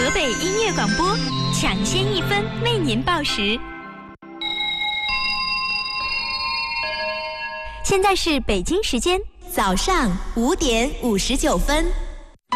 河北音乐广播，抢先一分为您报时。现在是北京时间早上5点59分。